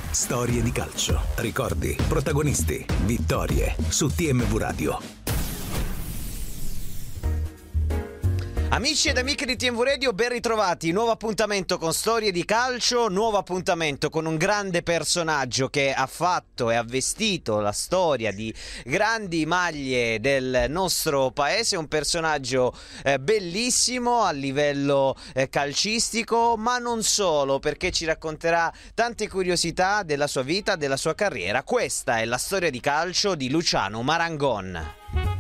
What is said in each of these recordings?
Storie di calcio, ricordi, protagonisti, vittorie su TMV Radio. Amici ed amiche di TMV Radio, ben ritrovati. Nuovo appuntamento con Storie di calcio, nuovo appuntamento con un grande personaggio che ha fatto e ha vestito la storia di grandi maglie del nostro paese, un personaggio bellissimo a livello calcistico, ma non solo, perché ci racconterà tante curiosità della sua vita, della sua carriera. Questa è la storia di calcio di Luciano Marangon.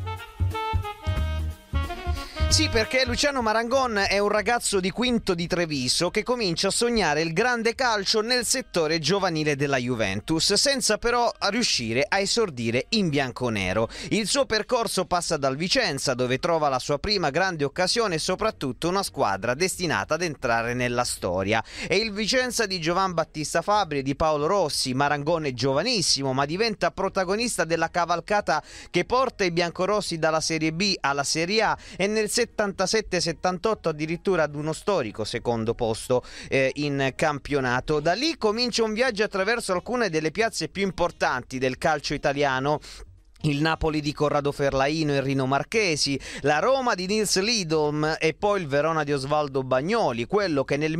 Sì, perché Luciano Marangon è un ragazzo di Quinto di Treviso che comincia a sognare il grande calcio nel settore giovanile della Juventus, senza però riuscire a esordire in bianconero. Il suo percorso passa dal Vicenza, dove trova la sua prima grande occasione e soprattutto una squadra destinata ad entrare nella storia. È il Vicenza di Giovan Battista Fabri e di Paolo Rossi. Marangon è giovanissimo, ma diventa protagonista della cavalcata che porta i biancorossi dalla Serie B alla Serie A e nel 77-78 addirittura ad uno storico secondo posto in campionato. Da lì comincia un viaggio attraverso alcune delle piazze più importanti del calcio italiano. Il Napoli di Corrado Ferlaino e Rino Marchesi, la Roma di Nils Lidholm e poi il Verona di Osvaldo Bagnoli, quello che nel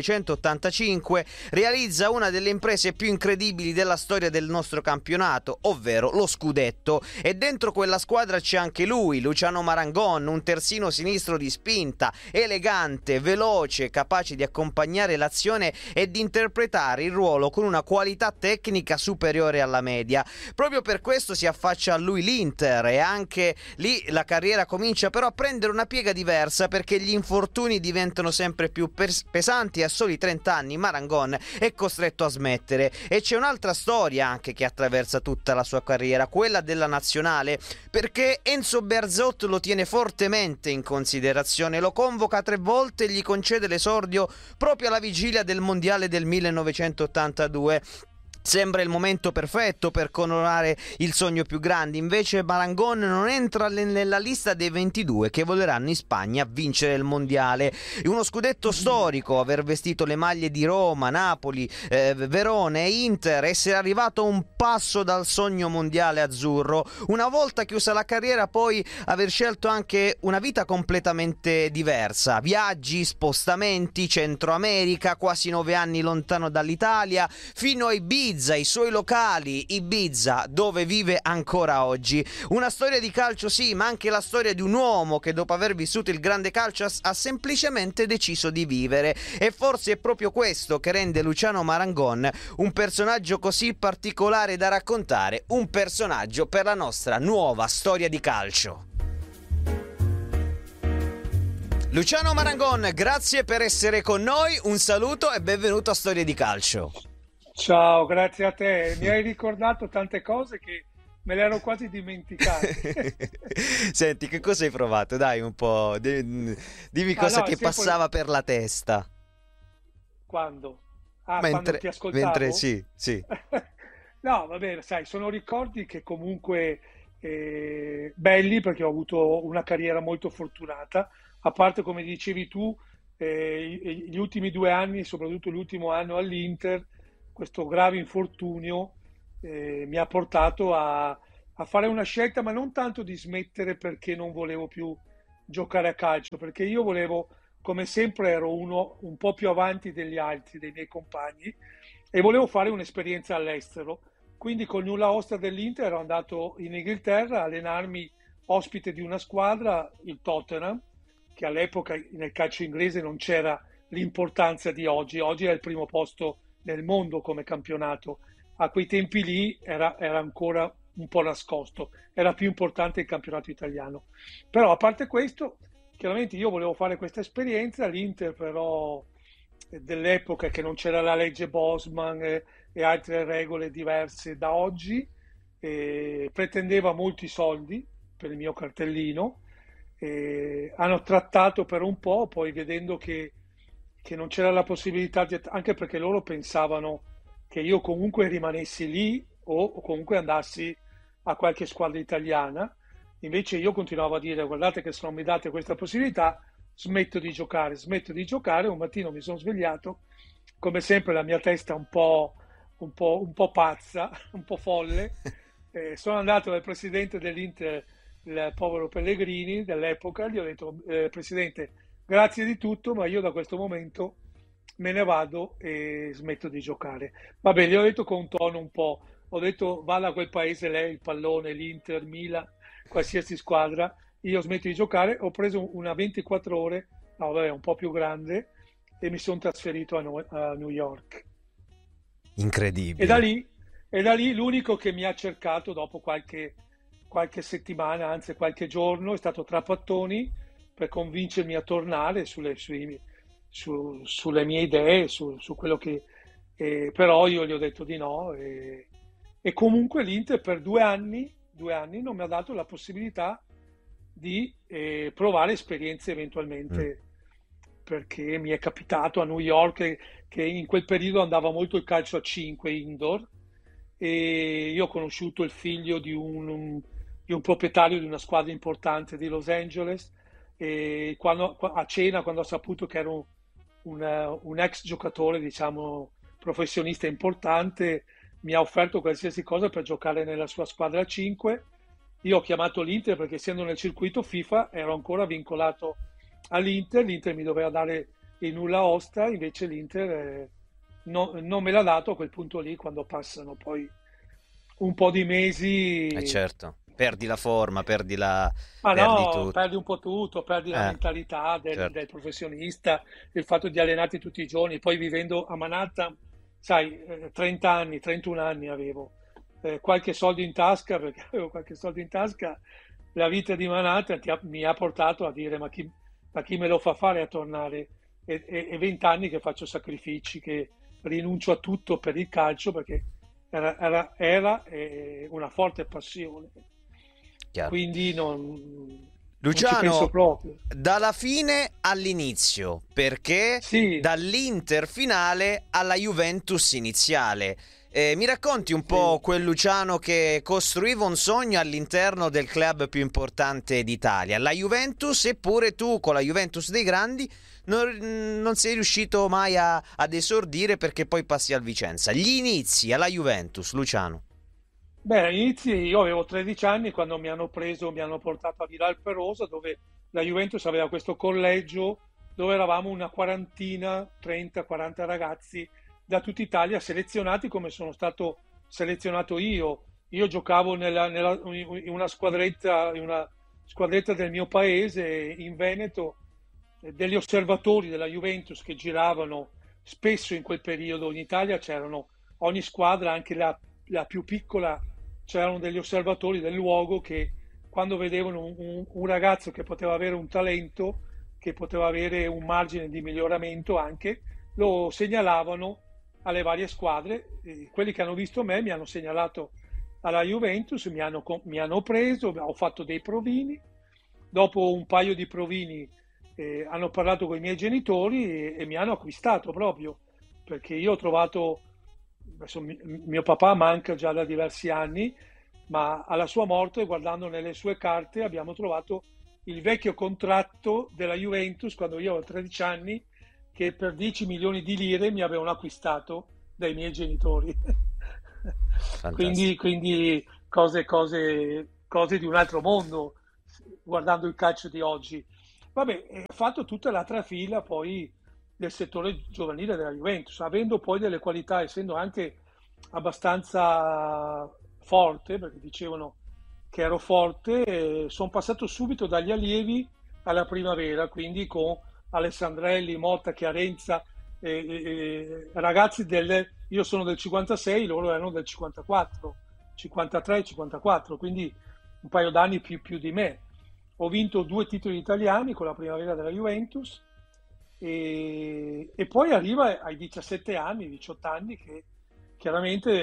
1985 realizza una delle imprese più incredibili della storia del nostro campionato, ovvero lo scudetto. E dentro quella squadra c'è anche lui, Luciano Marangon, un terzino sinistro di spinta, elegante, veloce, capace di accompagnare l'azione e di interpretare il ruolo con una qualità tecnica superiore alla media. Proprio per questo si affaccia a lui l'Inter e anche lì la carriera comincia però a prendere una piega diversa, perché gli infortuni diventano sempre più pesanti e a soli 30 anni Marangon è costretto a smettere. E c'è un'altra storia anche che attraversa tutta la sua carriera, quella della nazionale, perché Enzo Bearzot lo tiene fortemente in considerazione, lo convoca 3 volte e gli concede l'esordio proprio alla vigilia del mondiale del 1982. Sembra il momento perfetto per coronare il sogno più grande, invece Marangon non entra nella lista dei 22 che voleranno in Spagna vincere il mondiale. Uno scudetto storico, aver vestito le maglie di Roma, Napoli, Verona e Inter, essere arrivato a un passo dal sogno mondiale azzurro. Una volta chiusa la carriera poi aver scelto anche una vita completamente diversa, viaggi, spostamenti, Centro America, quasi 9 anni lontano dall'Italia, fino a Ibiza, i suoi locali, Ibiza, dove vive ancora oggi. Una storia di calcio sì, ma anche la storia di un uomo che dopo aver vissuto il grande calcio ha semplicemente deciso di vivere, e forse è proprio questo che rende Luciano Marangon un personaggio così particolare da raccontare, un personaggio per la nostra nuova storia di calcio. Luciano Marangon, grazie per essere con noi, un saluto e benvenuto a Storie di Calcio. Ciao, grazie a te. Mi hai ricordato tante cose che me le ero quasi dimenticate. Senti, che cosa hai provato? Dai, un po', dimmi cosa ti passava per la testa. Quando? Quando ti ascoltavo? Mentre sì. No, va bene, sai, sono ricordi che comunque belli, perché ho avuto una carriera molto fortunata, a parte, come dicevi tu, gli ultimi 2 anni, soprattutto l'ultimo anno all'Inter, questo grave infortunio mi ha portato a fare una scelta, ma non tanto di smettere perché non volevo più giocare a calcio, perché io volevo, come sempre, ero uno un po' più avanti degli altri, dei miei compagni, e volevo fare un'esperienza all'estero. Quindi col nulla osta dell'Inter ero andato in Inghilterra a allenarmi ospite di una squadra, il Tottenham, che all'epoca nel calcio inglese non c'era l'importanza di oggi. Oggi è il primo posto nel mondo come campionato. A quei tempi lì era ancora un po' nascosto, era più importante il campionato italiano. Però a parte questo, chiaramente io volevo fare questa esperienza. L'Inter però dell'epoca, che non c'era la legge Bosman e altre regole diverse da oggi, pretendeva molti soldi per il mio cartellino. Hanno trattato per un po', poi vedendo che non c'era la possibilità anche perché loro pensavano che io comunque rimanessi lì o comunque andassi a qualche squadra italiana. Invece io continuavo a dire: guardate che se non mi date questa possibilità smetto di giocare. Un mattino mi sono svegliato, come sempre la mia testa un po' un po' pazza, un po' folle. Sono andato dal presidente dell'Inter, il povero Pellegrini dell'epoca, gli ho detto, Presidente, grazie di tutto, ma io da questo momento me ne vado e smetto di giocare. Vabbè, gli ho detto con un tono un po', ho detto vada a quel paese lei, il pallone, l'Inter, Milan, qualsiasi squadra, io smetto di giocare, ho preso una 24 ore, no, vabbè, un po' più grande, e mi sono trasferito a New York. E da Incredibile. lì, e da lì l'unico che mi ha cercato dopo qualche settimana, anzi qualche giorno, è stato Trapattoni per convincermi a tornare sulle mie idee, su quello che... però io gli ho detto di no e comunque l'Inter per 2 anni non mi ha dato la possibilità di provare esperienze Mm. eventualmente perché mi è capitato a New York che in quel periodo andava molto il calcio a 5 indoor e io ho conosciuto il figlio di un proprietario di una squadra importante di Los Angeles e a cena quando ho saputo che era un ex giocatore, diciamo, professionista importante, mi ha offerto qualsiasi cosa per giocare nella sua squadra a 5. Io ho chiamato l'Inter perché essendo nel circuito FIFA ero ancora vincolato all'Inter, l'Inter mi doveva dare il nulla osta, invece l'Inter non me l'ha dato a quel punto lì, quando passano poi un po' di mesi. Certo, perdi la forma, Ma perdi no, tutto. perdi un po' tutto, perdi la mentalità del Certo. professionista, il fatto di allenarti tutti i giorni, poi vivendo a Manhattan, sai, 30 anni, 31 anni avevo, qualche soldo in tasca, perché avevo qualche soldo in tasca, la vita di Manhattan mi ha portato a dire ma chi me lo fa fare a tornare? E 20 anni che faccio sacrifici, che rinuncio a tutto per il calcio, perché era una forte passione. Chiaro. Quindi non ci penso Luciano, proprio. dalla fine all'inizio, perché Sì, dall'Inter finale alla Juventus iniziale. Mi racconti un po' sì. quel Luciano che costruiva un sogno all'interno del club più importante d'Italia, la Juventus, eppure tu con la Juventus dei grandi non sei riuscito mai ad esordire perché poi passi al Vicenza. Gli inizi alla Juventus, Luciano. Beh, all'inizio io avevo 13 anni quando mi hanno portato a Viral Perosa, dove la Juventus aveva questo collegio dove eravamo una quarantina, 30, 40 ragazzi da tutta Italia selezionati come sono stato selezionato io. Io giocavo in una squadretta del mio paese, in Veneto, degli osservatori della Juventus che giravano spesso in quel periodo in Italia, c'erano ogni squadra, anche la più piccola, c'erano degli osservatori del luogo che quando vedevano un ragazzo che poteva avere un talento, che poteva avere un margine di miglioramento anche, lo segnalavano alle varie squadre. E quelli che hanno visto me mi hanno segnalato alla Juventus, mi hanno preso, ho fatto dei provini. Dopo un paio di provini hanno parlato con i miei genitori e mi hanno acquistato proprio perché io ho trovato, adesso mio papà manca già da diversi anni, ma alla sua morte, guardando nelle sue carte, abbiamo trovato il vecchio contratto della Juventus quando io avevo 13 anni, che per 10 milioni di lire mi avevano acquistato dai miei genitori. Quindi, Fantastico. quindi cose di un altro mondo, guardando il calcio di oggi. Vabbè, ho fatto tutta la trafila poi del settore giovanile della Juventus, avendo poi delle qualità, essendo anche abbastanza forte, perché dicevano che ero forte, sono passato subito dagli allievi alla primavera, quindi con Alessandrelli, Motta, Chiarenza, ragazzi io sono del 56, loro erano del 54, 53, 54, quindi un paio d'anni più di me. Ho vinto 2 titoli italiani con la primavera della Juventus e poi arriva ai 17 anni, 18 anni che chiaramente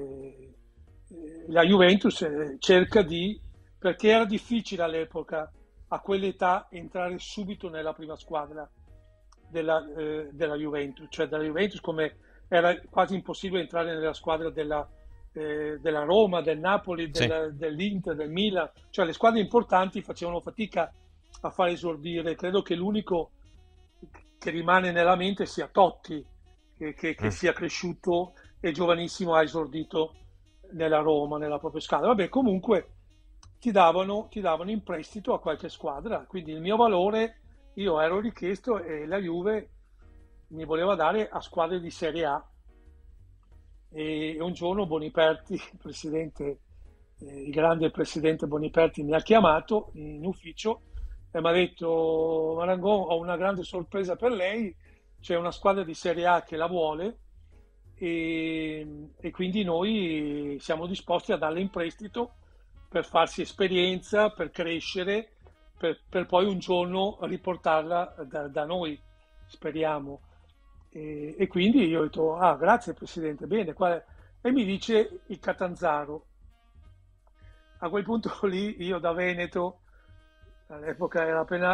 la Juventus cerca perché era difficile all'epoca, a quell'età, entrare subito nella prima squadra della Juventus, cioè della Juventus, come era quasi impossibile entrare nella squadra della Roma, del Napoli, Sì. dell'Inter, del Milan, cioè le squadre importanti facevano fatica a far esordire. Credo che l'unico che rimane nella mente sia Totti, che Mm. sia cresciuto e giovanissimo ha esordito nella Roma, nella propria squadra. Vabbè, comunque ti davano in prestito a qualche squadra, quindi il mio valore, io ero richiesto e la Juve mi voleva dare a squadre di Serie A. E un giorno Boniperti, il grande presidente Boniperti, mi ha chiamato in ufficio e mi ha detto: Marangon, ho una grande sorpresa per lei, c'è una squadra di Serie A che la vuole e quindi noi siamo disposti a darle in prestito per farsi esperienza, per crescere, per poi un giorno riportarla da noi, speriamo. E quindi io ho detto: ah, grazie Presidente, bene. E mi dice il Catanzaro. A quel punto lì io da Veneto, all'epoca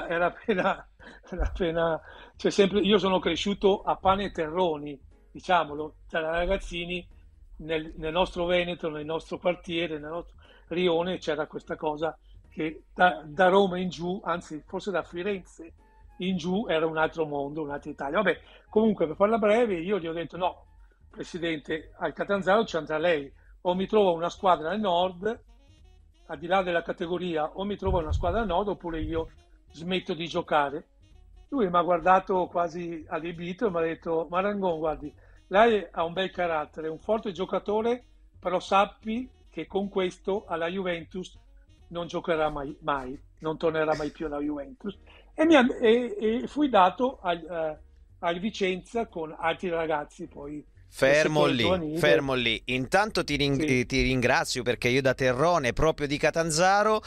era appena, cioè sempre, io sono cresciuto a pane e terroni, diciamolo, tra ragazzini, nel nostro Veneto, nel nostro quartiere, nel nostro rione c'era questa cosa che da Roma in giù, anzi forse da Firenze in giù, era un altro mondo, un'altra Italia. Vabbè, comunque per farla breve io gli ho detto: no, Presidente, al Catanzaro ci andrà lei, o mi trova una squadra al nord, al di là della categoria, o mi trova una squadra al nord oppure io smetto di giocare. Lui mi ha guardato quasi allibito e mi ha detto: Marangon, guardi, lei ha un bel carattere, è un forte giocatore, però sappi che con questo alla Juventus non giocherà mai, non tornerà mai più alla Juventus. E fui dato al Vicenza con altri ragazzi poi del settore giovanile. Fermo lì. Intanto Sì, ti ringrazio, perché io da terrone proprio di Catanzaro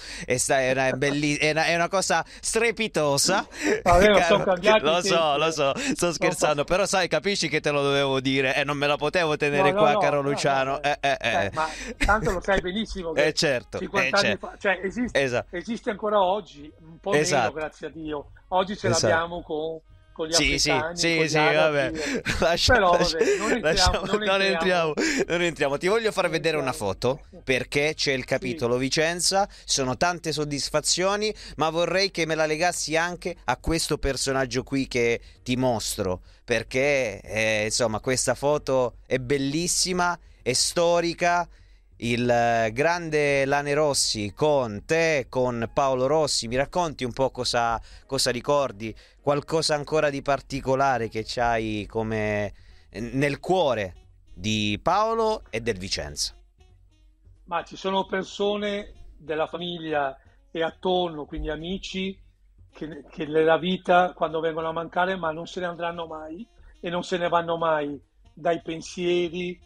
è una cosa strepitosa. vabbè, ma sono Caro, cambiati i tempi, lo so, sto sono scherzando, passati. però sai, capisci che te lo dovevo dire e non me la potevo No, tenere no, qua, no, caro no, no, Luciano. ma tanto lo sai benissimo che Certo, 50 anni certo. fa, cioè Esatto, esiste ancora oggi, un po' meno, esatto, grazie a Dio. Oggi ce esatto. l'abbiamo con gli Sì, sì, africani, con sì, gli sì, vabbè. arabi, Lascia- però lascia- vabbè, non entriamo, lasciamo- non non entriamo, entriamo, non entriamo. Ti voglio far non vedere una entriamo. foto, perché c'è il Sì, capitolo Vicenza, sono tante soddisfazioni, ma vorrei che me la legassi anche a questo personaggio qui che ti mostro, perché insomma questa foto è bellissima, è storica. Il grande Lane Rossi con te, con Paolo Rossi, mi racconti un po' cosa ricordi? Qualcosa ancora di particolare che c'hai come nel cuore di Paolo e del Vicenza? ma ci sono persone della famiglia e attorno, quindi amici, che nella vita quando vengono a mancare, ma non se ne andranno mai e non se ne vanno mai dai pensieri,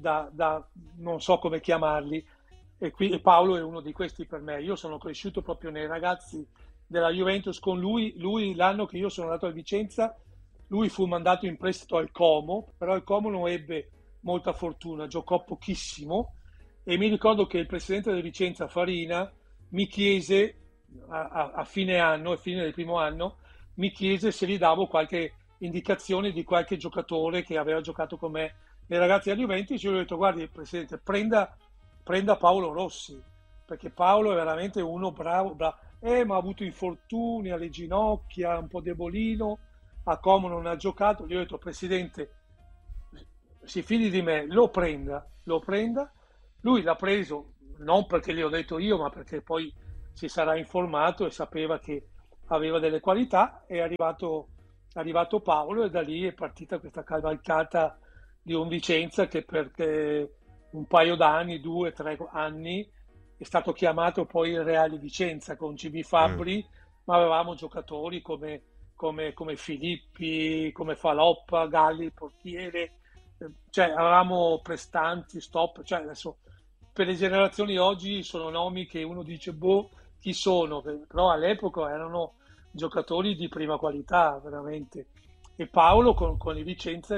non so come chiamarli, e Paolo è uno di questi per me. Io sono cresciuto proprio nei ragazzi della Juventus con lui l'anno che io sono andato a Vicenza, lui fu mandato in prestito al Como, però il Como non ebbe molta fortuna, giocò pochissimo e mi ricordo che il presidente del Vicenza, Farina, mi chiese a fine anno, a fine del primo anno, mi chiese se gli davo qualche indicazione di qualche giocatore che aveva giocato con me nei ragazzi della Juventus. Io gli ho detto: guardi Presidente, prenda Paolo Rossi, perché Paolo è veramente uno bravo, bravo. Ma ha avuto infortuni alle ginocchia, un po' debolino, a Como non ha giocato. Gli ho detto: Presidente, si fidi di me, lo prenda. Lui l'ha preso non perché gli ho detto io, ma perché poi si sarà informato e sapeva che aveva delle qualità. È arrivato Paolo e da lì è partita questa cavalcata di un Vicenza che per un paio d'anni, 2 o 3 anni, è stato chiamato poi il Reale Vicenza con GB Mm. Fabbri, ma avevamo giocatori come Filippi, come Faloppa, Galli, portiere, cioè avevamo prestanti, stop, cioè adesso per le generazioni oggi sono nomi che uno dice boh, chi sono, però all'epoca erano giocatori di prima qualità, veramente. E Paolo con il Vicenza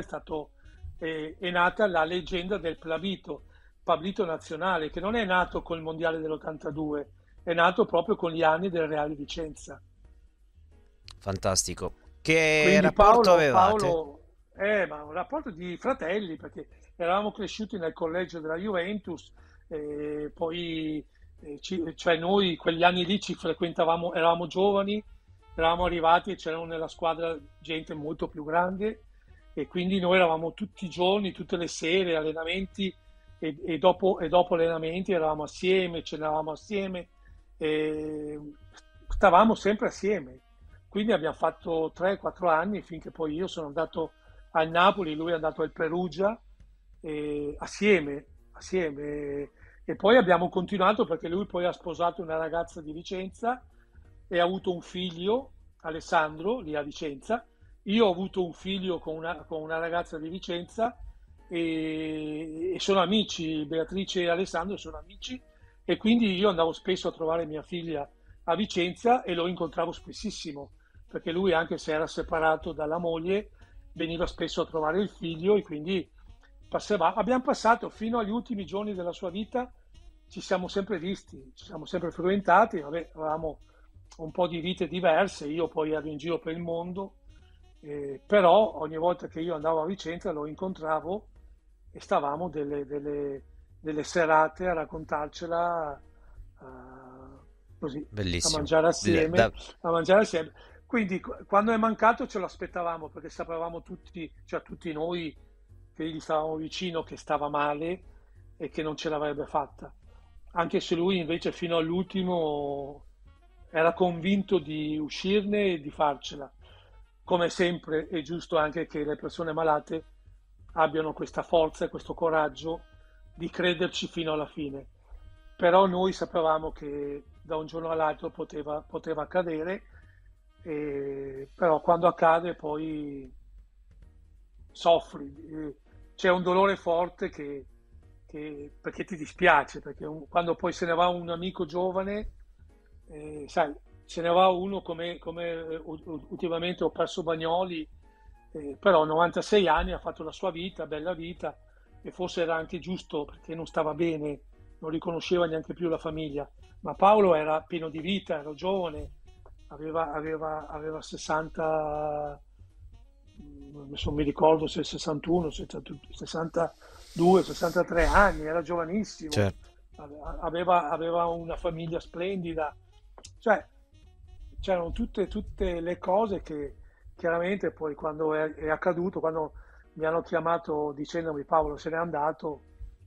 è nata la leggenda del Pablito nazionale, che non è nato col Mondiale dell'82, è nato proprio con gli anni del Reale Vicenza. Fantastico. Che Quindi rapporto Paolo, avevate? Paolo, ma un rapporto di fratelli, perché eravamo cresciuti nel collegio della Juventus, poi cioè noi quegli anni lì ci frequentavamo, eravamo giovani, eravamo arrivati e c'erano nella squadra gente molto più grande e quindi noi eravamo tutti i giorni, tutte le sere, allenamenti e dopo allenamenti eravamo assieme, cenavamo assieme, e stavamo sempre assieme. Quindi abbiamo fatto 3-4 anni finché poi io sono andato al Napoli, lui è andato al Perugia, assieme. E poi abbiamo continuato perché lui poi ha sposato una ragazza di Vicenza e ha avuto un figlio, Alessandro, lì a Vicenza. Io ho avuto un figlio con una ragazza di Vicenza e sono amici, Beatrice e Alessandro sono amici e quindi io andavo spesso a trovare mia figlia a Vicenza e lo incontravo spessissimo, perché lui anche se era separato dalla moglie veniva spesso a trovare il figlio e quindi abbiamo passato fino agli ultimi giorni della sua vita, ci siamo sempre visti, ci siamo sempre frequentati, vabbè, avevamo un po' di vite diverse, io poi ero in giro per il mondo, però ogni volta che io andavo a Vicenza lo incontravo e stavamo delle serate a raccontarcela, così, a Bellissimo. mangiare Da- assieme, da- a mangiare assieme. Quindi quando è mancato ce l'aspettavamo perché sapevamo tutti, cioè tutti noi che gli stavamo vicino che stava male e che non ce l'avrebbe fatta. Anche se lui invece fino all'ultimo era convinto di uscirne e di farcela. Come sempre è giusto anche che le persone malate abbiano questa forza e questo coraggio di crederci fino alla fine. Però noi sapevamo che da un giorno all'altro poteva accadere, però quando accade poi soffri, c'è un dolore forte perché ti dispiace, perché quando poi se ne va un amico giovane, sai, se ne va uno come ultimamente ho perso Bagnoli, però a 96 anni ha fatto la sua vita, bella vita, e forse era anche giusto perché non stava bene, non riconosceva neanche più la famiglia, ma Paolo era pieno di vita, era giovane, aveva 60, adesso non mi ricordo se 61, 62, 63 anni, era giovanissimo, certo. aveva una famiglia splendida, cioè c'erano tutte le cose che chiaramente poi quando è accaduto, quando mi hanno chiamato dicendomi Paolo se n'è andato,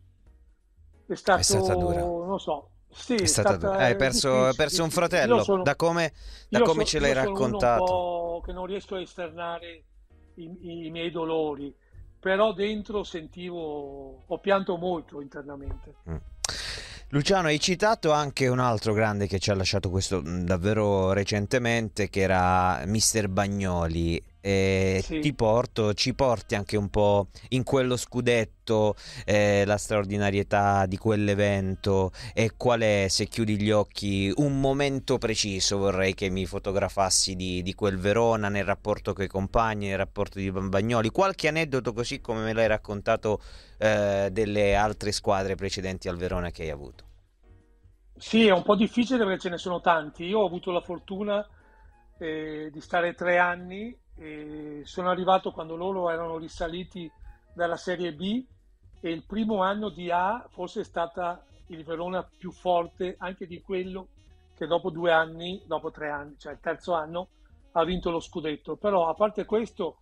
è È stato, stata dura. non lo so, sì, È è stata dura. Hai stata perso, hai perso un difficile. Io fratello. sono, Da io come so- ce l'hai io sono uno un raccontato. po' che non riesco a esternare i miei dolori, però dentro ho pianto molto internamente. Mm. Luciano, hai citato anche un altro grande che ci ha lasciato questo davvero recentemente, che era Mister Bagnoli. E Sì. ci porti anche un po' in quello scudetto, la straordinarietà di quell'evento e qual è, se chiudi gli occhi, un momento preciso vorrei che mi fotografassi di quel Verona nel rapporto con i compagni, nel rapporto di Bagnoli, qualche aneddoto così come me l'hai raccontato delle altre squadre precedenti al Verona che hai avuto. Sì, è un po' difficile perché ce ne sono tanti. Io ho avuto la fortuna di stare 3 anni e sono arrivato quando loro erano risaliti dalla Serie B e il primo anno di A forse è stata il Verona più forte anche di quello che dopo 2 anni, dopo 3 anni, cioè il terzo anno, ha vinto lo scudetto. Però a parte questo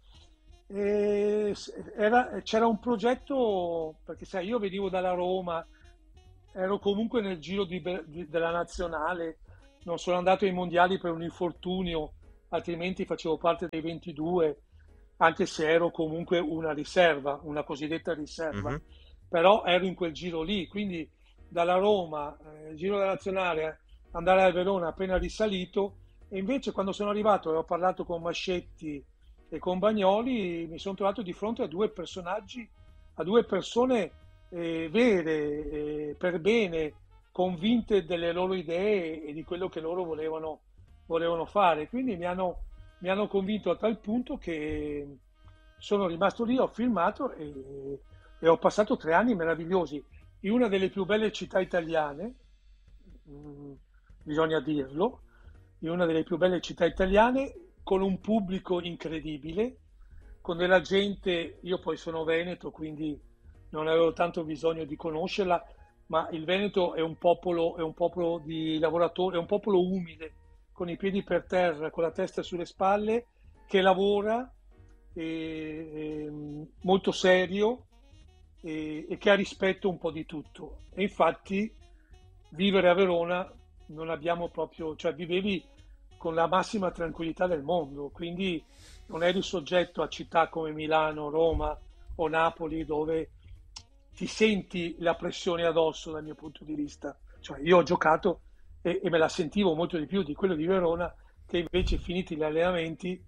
c'era un progetto, perché sai, io venivo dalla Roma, ero comunque nel giro della nazionale, non sono andato ai mondiali per un infortunio, altrimenti facevo parte dei 22, anche se ero comunque una riserva, una cosiddetta riserva, Mhm. però ero in quel giro lì, quindi dalla Roma, giro della nazionale, andare a Verona appena risalito, e invece quando sono arrivato e ho parlato con Mascetti e con Bagnoli, mi sono trovato di fronte a due personaggi, a due persone vere, per bene, convinte delle loro idee e di quello che loro volevano fare. Quindi mi hanno convinto a tal punto che sono rimasto lì, ho firmato e ho passato 3 anni meravigliosi in una delle più belle città italiane, mh, bisogna dirlo, in una delle più belle città italiane, con un pubblico incredibile, con della gente, io poi sono veneto, quindi non avevo tanto bisogno di conoscerla, ma il Veneto è un popolo di lavoratori, è un popolo umile, con i piedi per terra, con la testa sulle spalle, che lavora molto serio e che ha rispetto un po' di tutto. E infatti vivere a Verona non abbiamo proprio, cioè vivevi con la massima tranquillità del mondo, quindi non eri soggetto a città come Milano, Roma o Napoli dove ti senti la pressione addosso dal mio punto di vista. Cioè, io ho giocato e me la sentivo molto di più di quello di Verona, che invece finiti gli allenamenti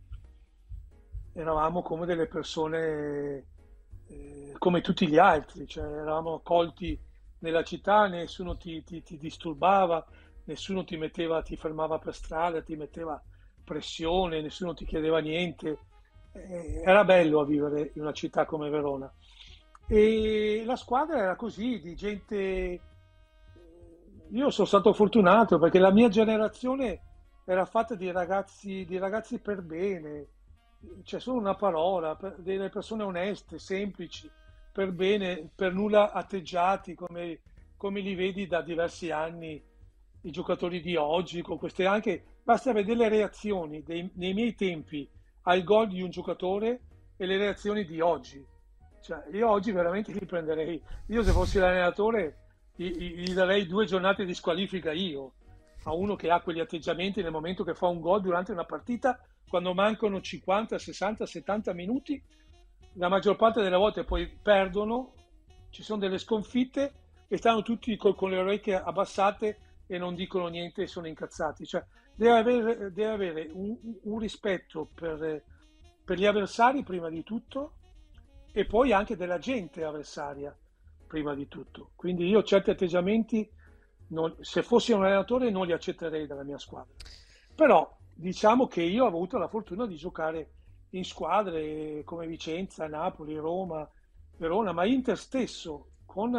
eravamo come delle persone come tutti gli altri, cioè eravamo accolti nella città, nessuno ti disturbava, nessuno ti fermava per strada, ti metteva pressione, nessuno ti chiedeva niente. Era bello a vivere in una città come Verona. E la squadra era così, di gente. Io sono stato fortunato perché la mia generazione era fatta di ragazzi per bene, c'è solo una parola, delle persone oneste, semplici, per bene, per nulla atteggiati come li vedi da diversi anni i giocatori di oggi, con queste anche, basta vedere le reazioni nei miei tempi al gol di un giocatore e le reazioni di oggi. Cioè, io oggi veramente li prenderei. Io se fossi l'allenatore gli darei 2 giornate di squalifica io a uno che ha quegli atteggiamenti nel momento che fa un gol durante una partita, quando mancano 50, 60, 70 minuti, la maggior parte delle volte poi perdono, ci sono delle sconfitte e stanno tutti con le orecchie abbassate e non dicono niente e sono incazzati. Cioè, deve avere un rispetto per gli avversari prima di tutto e poi anche della gente avversaria prima di tutto. Quindi io certi atteggiamenti, se fossi un allenatore, non li accetterei dalla mia squadra. Però diciamo che io ho avuto la fortuna di giocare in squadre come Vicenza, Napoli, Roma, Verona, ma Inter stesso,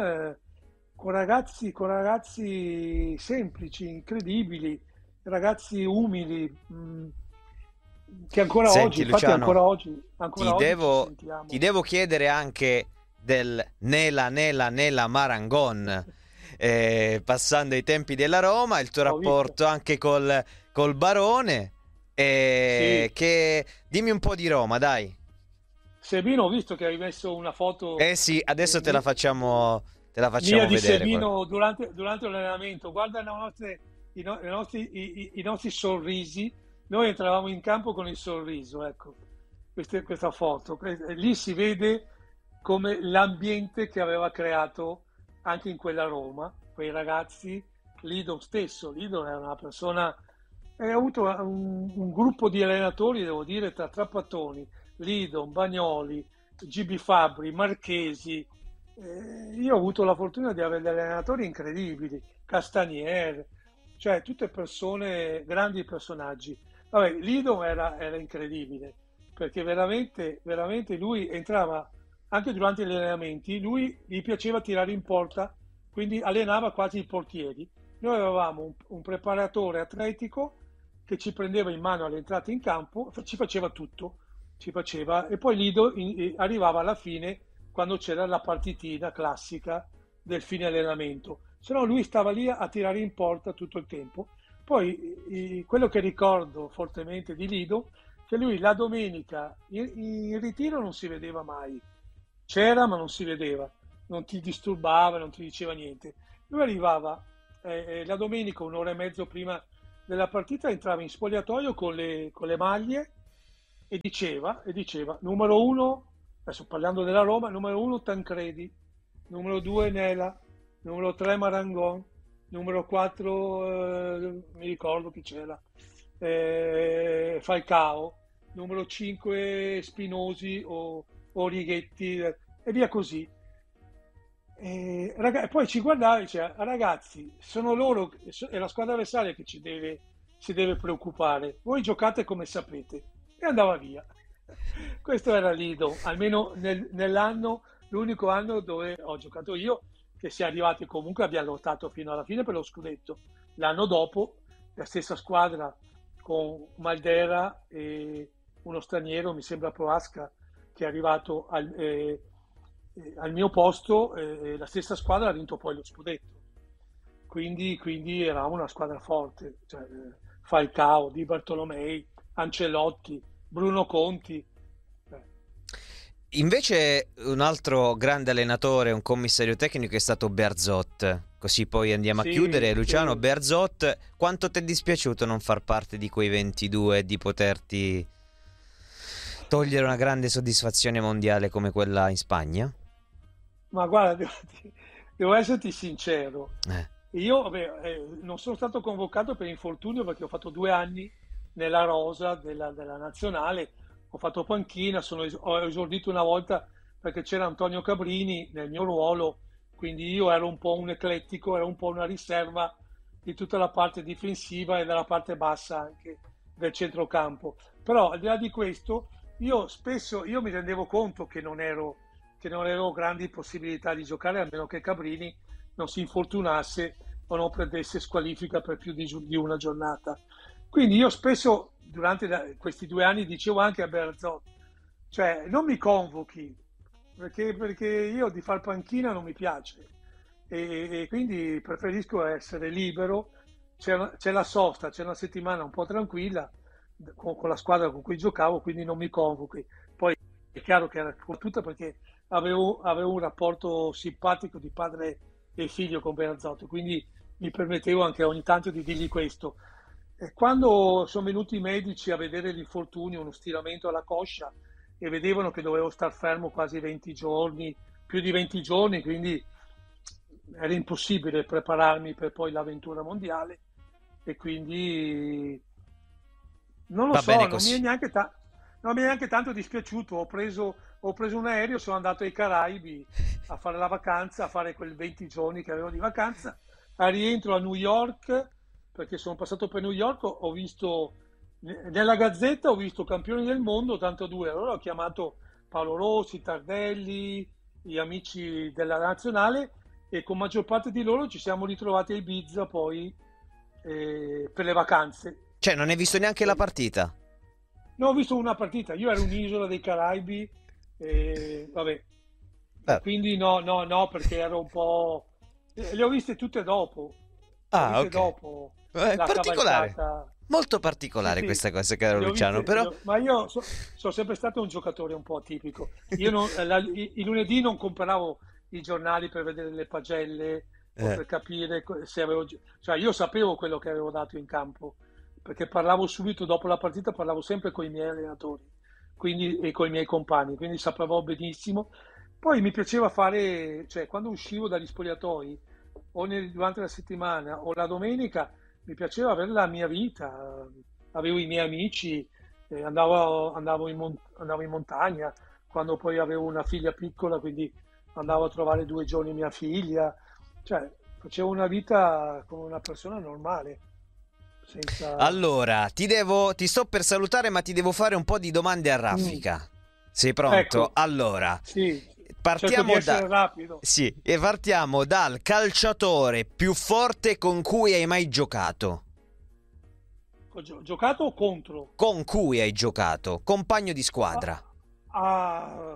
con ragazzi semplici, incredibili, ragazzi umili, che ancora oggi, Senti infatti Luciano, ancora ti oggi ci devo, ti sentiamo. devo chiedere anche del Nela Marangon, passando ai tempi della Roma, il tuo Ho visto. rapporto anche col Barone, Sì, dimmi un po' di Roma, dai. Sebino, ho visto che hai messo una foto Eh sì, adesso mi- te la mia facciamo di vedere. Sebino durante l'allenamento. Guarda i nostri sorrisi. Noi entravamo in campo con il sorriso, ecco, questa foto. Lì si vede come l'ambiente che aveva creato anche in quella Roma, quei ragazzi, Lido stesso. Lido era una persona, ha avuto un gruppo di allenatori, devo dire, tra Trapattoni, Lidon, Bagnoli, GB Fabri, Marchesi. Io ho avuto la fortuna di avere degli allenatori incredibili, Castanier, cioè tutte persone, grandi personaggi. Vabbè, Lidon era incredibile, perché veramente, veramente lui entrava anche durante gli allenamenti, lui gli piaceva tirare in porta, quindi allenava quasi i portieri. Noi avevamo un preparatore atletico che ci prendeva in mano all'entrata in campo, ci faceva tutto, ci faceva, e poi Lido arrivava alla fine quando c'era la partitina classica del fine allenamento. Se no lui stava lì a tirare in porta tutto il tempo. Poi quello che ricordo fortemente di Lido, che lui la domenica in ritiro non si vedeva mai, c'era ma non si vedeva, non ti disturbava, non ti diceva niente. Lui arrivava la domenica un'ora e mezzo prima della partita, entrava in spogliatoio con le maglie e diceva numero uno, adesso parlando della Roma, numero uno Tancredi, numero due Nela, numero tre Marangon, numero quattro mi ricordo chi c'era, Falcao, numero 5 Spinosi o Righetti e via così. E poi ci guardava e diceva, ragazzi, sono loro, è la squadra avversaria che si deve preoccupare, voi giocate come sapete. E andava via. Questo era Lido, almeno nell'anno, l'unico anno dove ho giocato io, che si è arrivati comunque, abbiamo lottato fino alla fine per lo scudetto. L'anno dopo, la stessa squadra con Maldera e uno straniero, mi sembra Proasca, che è arrivato al mio posto, la stessa squadra ha vinto poi lo scudetto. Quindi eravamo una squadra forte, cioè, Falcao, Di Bartolomei, Ancelotti, Bruno Conti. Invece un altro grande allenatore, un commissario tecnico è stato Bearzot. Così poi andiamo a Sì, chiudere. Luciano, sì. Bearzot, quanto ti è dispiaciuto non far parte di quei 22 e di poterti togliere una grande soddisfazione mondiale come quella in Spagna? Ma guarda, devo esserti sincero. Eh, Io vabbè, non sono stato convocato per infortunio perché ho fatto 2 anni nella rosa della nazionale, ho fatto panchina, ho esordito una volta perché c'era Antonio Cabrini nel mio ruolo, quindi io ero un po' un eclettico, ero un po' una riserva di tutta la parte difensiva e della parte bassa anche del centrocampo. Però al di là di questo, io mi rendevo conto che non ero grandi possibilità di giocare, a meno che Cabrini non si infortunasse o non prendesse squalifica per più di una giornata. Quindi io spesso durante questi 2 anni dicevo anche a Bearzot, cioè non mi convochi, perché io di far panchina non mi piace e quindi preferisco essere libero. C'è la sosta, c'è una settimana un po' tranquilla con la squadra con cui giocavo, quindi non mi convochi. Poi è chiaro che era tutta perché avevo un rapporto simpatico di padre e figlio con Bearzotto, quindi mi permettevo anche ogni tanto di dirgli questo. E quando sono venuti i medici a vedere l'infortunio, uno stiramento alla coscia, e vedevano che dovevo star fermo quasi 20 giorni, più di 20 giorni, quindi era impossibile prepararmi per poi l'avventura mondiale e quindi non lo va bene so, così. non mi è neanche tanto dispiaciuto. Ho preso un aereo, sono andato ai Caraibi a fare la vacanza, a fare quei 20 giorni che avevo di vacanza. A rientro a New York, perché sono passato per New York, ho visto nella Gazzetta, ho visto campioni del mondo, tanto due. Allora ho chiamato Paolo Rossi, Tardelli, gli amici della nazionale e con maggior parte di loro ci siamo ritrovati a Ibiza poi per le vacanze. Cioè, non hai visto neanche la partita? No, ho visto una partita, io ero un'isola dei Caraibi, vabbè, e Ah, quindi no, no, no, perché ero un po'. Le ho viste tutte dopo, le ho ah, viste ok. dopo È la particolare. cavalcata. Molto Sì, particolare sì, questa cosa, caro le ho Luciano, viste, però... ma io sono sempre stato un giocatore un po' atipico. Io i lunedì non compravo i giornali per vedere le pagelle o Eh. per capire se avevo. Cioè, io sapevo quello che avevo dato in campo, perché parlavo subito dopo la partita, parlavo sempre con i miei allenatori, quindi, e con i miei compagni, quindi sapevo benissimo. Poi mi piaceva fare, cioè, quando uscivo dagli spogliatoi, o durante la settimana o la domenica, mi piaceva avere la mia vita, avevo i miei amici, andavo in montagna, quando poi avevo una figlia piccola, quindi andavo a trovare 2 giorni mia figlia, cioè facevo una vita come una persona normale, senza. Allora, ti sto per salutare, ma ti devo fare un po' di domande a Mm, raffica. Sei pronto? ecco, Allora, sì, cerco di partiamo da... essere rapido. Sì, e partiamo dal calciatore più forte con cui hai mai giocato. Ho giocato o contro? Con cui hai giocato, compagno di Ah, squadra. ah,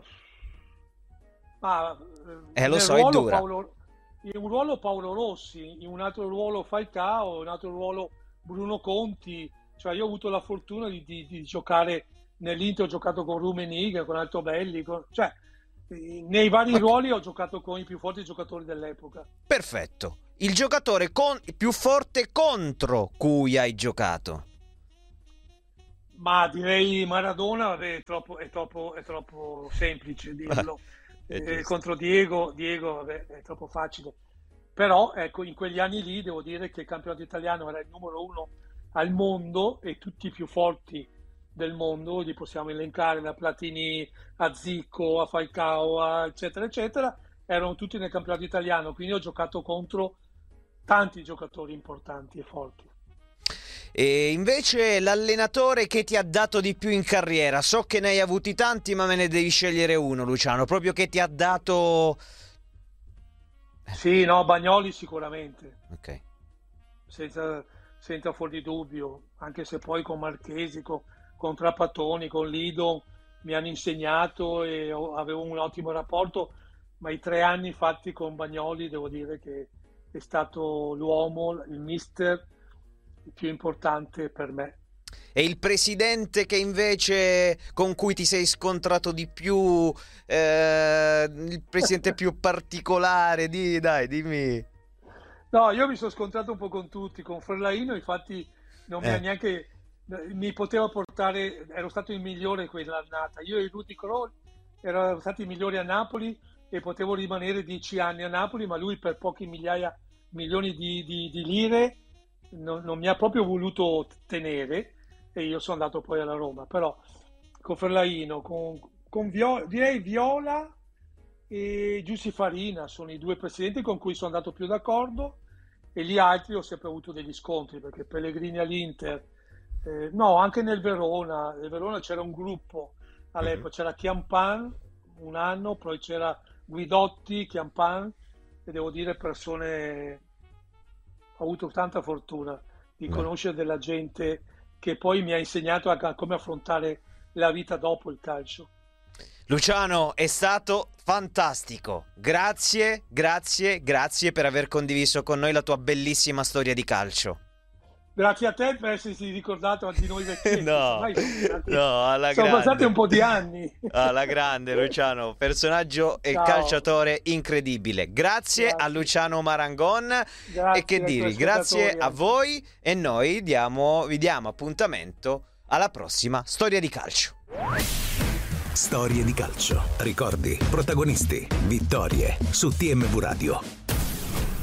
ma Lo nel so, è ruolo dura. Paolo, in un ruolo Paolo Rossi, in un altro ruolo Falcao, in un altro ruolo Bruno Conti, cioè io ho avuto la fortuna di giocare nell'Inter, ho giocato con Rummenigge, con Altobelli, cioè nei vari Ok, ruoli ho giocato con i più forti giocatori dell'epoca. perfetto. Il giocatore più forte contro cui hai giocato. Ma direi Maradona, vabbè, è troppo semplice dirlo. È giusto. Contro Diego, vabbè, è troppo facile. Però, ecco, in quegli anni lì devo dire che il campionato italiano era il numero uno al mondo e tutti i più forti del mondo, li possiamo elencare da Platini a Zico, a Falcao, eccetera, eccetera, erano tutti nel campionato italiano, quindi ho giocato contro tanti giocatori importanti e forti. E invece l'allenatore che ti ha dato di più in carriera, so che ne hai avuti tanti, ma me ne devi scegliere uno, Luciano, proprio che ti ha dato... Sì, no, Bagnoli sicuramente. Ok. senza, senza fuori dubbio, anche se poi con Marchesi, con Trapattoni, con Lido mi hanno insegnato e avevo un ottimo rapporto, ma i 3 anni fatti con Bagnoli devo dire che è stato l'uomo, il mister più importante per me. E il presidente che invece con cui ti sei scontrato di più, il presidente più particolare, dai, dimmi. No, io mi sono scontrato un po' con tutti, con Ferlaino, infatti non mi ha neanche, mi poteva portare, ero stato il migliore quell'annata. Io e Rudy Kroll erano stati i migliori a Napoli e potevo rimanere 10 anni a Napoli, ma lui per pochi milioni di lire non mi ha proprio voluto tenere e io sono andato poi alla Roma. Però con Ferlaino, direi Viola e Giussi Farina sono i due presidenti con cui sono andato più d'accordo, e gli altri ho sempre avuto degli scontri, perché Pellegrini all'Inter, no, anche nel Verona c'era un gruppo all'epoca, c'era Chiampan un anno, poi c'era Guidotti, Chiampan, e devo dire persone, ho avuto tanta fortuna di conoscere della gente che poi mi ha insegnato a come affrontare la vita dopo il calcio. Luciano, è stato fantastico. Grazie per aver condiviso con noi la tua bellissima storia di calcio. Grazie a te per essersi ricordato di noi vecchietti. No, alla grande. Sono passati un po' di anni. Alla grande, Luciano, personaggio e calciatore incredibile. Grazie a Luciano Marangon. Grazie, e che dire, grazie a voi, e noi vi diamo appuntamento alla prossima storia di calcio. Storie di calcio, ricordi, protagonisti, vittorie su TMV Radio.